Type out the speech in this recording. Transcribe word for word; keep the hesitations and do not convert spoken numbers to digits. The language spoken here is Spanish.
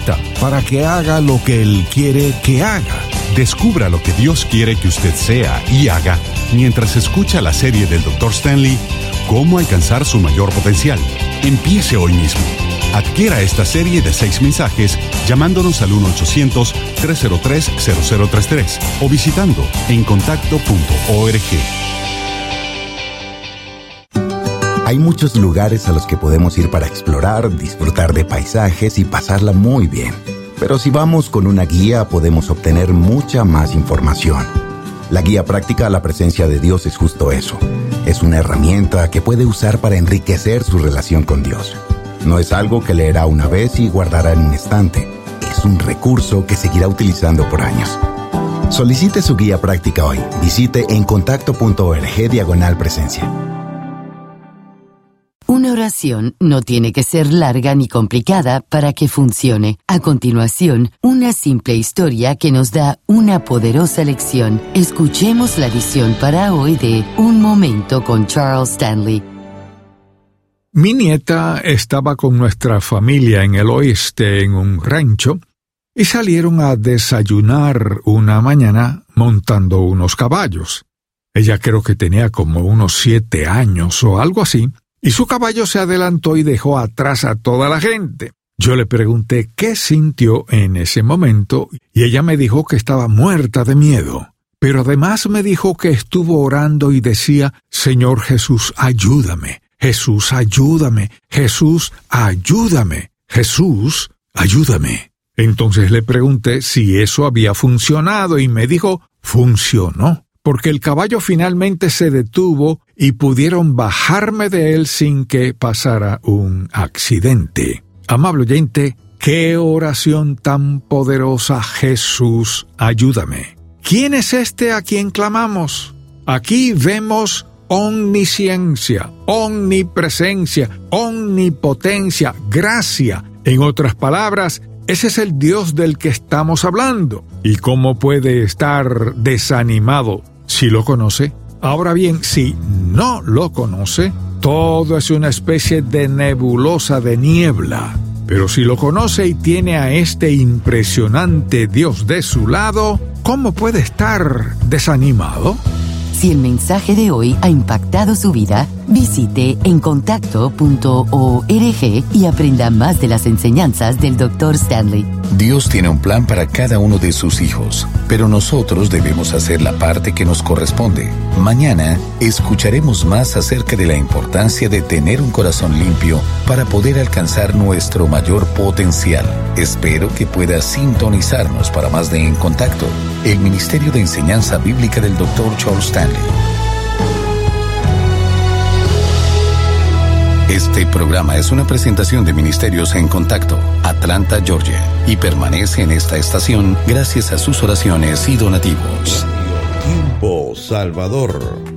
necesita para que haga lo que Él quiere que haga. Descubra lo que Dios quiere que usted sea y haga mientras escucha la serie del doctor Stanley, Cómo alcanzar su mayor potencial. Empiece hoy mismo. Adquiera esta serie de seis mensajes llamándonos al uno ochocientos, tres cero tres, cero cero tres tres o visitando encontacto punto org. Hay muchos lugares a los que podemos ir para explorar, disfrutar de paisajes y pasarla muy bien. Pero si vamos con una guía, podemos obtener mucha más información. La guía práctica a la presencia de Dios es justo eso. Es una herramienta que puede usar para enriquecer su relación con Dios. No es algo que leerá una vez y guardará en un estante. Es un recurso que seguirá utilizando por años. Solicite su guía práctica hoy. Visite encontacto punto org diagonal presencia. Una oración no tiene que ser larga ni complicada para que funcione. A continuación, una simple historia que nos da una poderosa lección. Escuchemos la edición para hoy de Un Momento con Charles Stanley. Mi nieta estaba con nuestra familia en el oeste en un rancho y salieron a desayunar una mañana montando unos caballos. Ella creo que tenía como unos siete años o algo así. Y su caballo se adelantó y dejó atrás a toda la gente. Yo le pregunté qué sintió en ese momento y ella me dijo que estaba muerta de miedo. Pero además me dijo que estuvo orando y decía, Señor Jesús, ayúdame. Jesús, ayúdame. Jesús, ayúdame. Jesús, ayúdame. Entonces le pregunté si eso había funcionado y me dijo, funcionó. Porque el caballo finalmente se detuvo y pudieron bajarme de él sin que pasara un accidente. Amable oyente, ¡qué oración tan poderosa! Jesús, ayúdame. ¿Quién es este a quien clamamos? Aquí vemos omnisciencia, omnipresencia, omnipotencia, gracia. En otras palabras, ese es el Dios del que estamos hablando. ¿Y cómo puede estar desanimado si lo conoce? Ahora bien, si no lo conoce, todo es una especie de nebulosa de niebla. Pero si lo conoce y tiene a este impresionante Dios de su lado, ¿cómo puede estar desanimado? Si el mensaje de hoy ha impactado su vida, visite encontacto punto org y aprenda más de las enseñanzas del doctor Stanley. Dios tiene un plan para cada uno de sus hijos, pero nosotros debemos hacer la parte que nos corresponde. Mañana escucharemos más acerca de la importancia de tener un corazón limpio para poder alcanzar nuestro mayor potencial. Espero que pueda sintonizarnos para más de En Contacto, el Ministerio de Enseñanza Bíblica del doctor Charles Stanley. Este programa es una presentación de Ministerios En Contacto, Atlanta, Georgia, y permanece en esta estación gracias a sus oraciones y donativos. Tiempo Salvador.